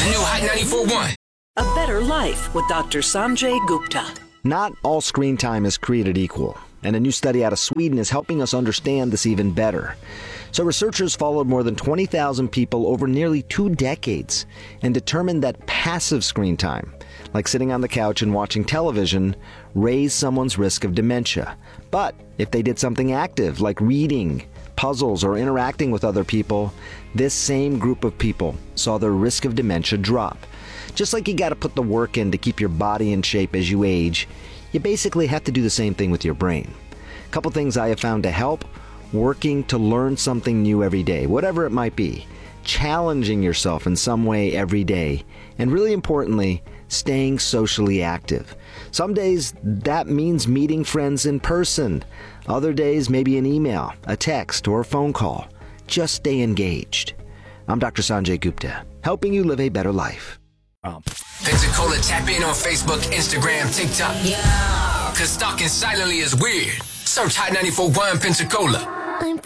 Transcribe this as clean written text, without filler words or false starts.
new Hot 94.1. A Better Life with Dr. Sanjay Gupta. Not all screen time is created equal, and a new study out of Sweden is helping us understand this even better. So researchers followed more than 20,000 people over nearly 2 decades and determined that passive screen time, like sitting on the couch and watching television, raised someone's risk of dementia. But if they did something active, like reading, puzzles, or interacting with other people, this same group of people saw their risk of dementia drop. Just like you got to put the work in to keep your body in shape as you age, you basically have to do the same thing with your brain. A couple things I have found to help: working to learn something new every day, whatever it might be, challenging yourself in some way every day, and really importantly, staying socially active. Some days that means meeting friends in person. Other days maybe an email, a text, or a phone call. Just stay engaged. I'm Dr. Sanjay Gupta, helping you live a better life. Pensacola, tap in on Facebook, Instagram, TikTok. Yeah. Cause stalking silently is weird. Search Hot 94.1 Pensacola.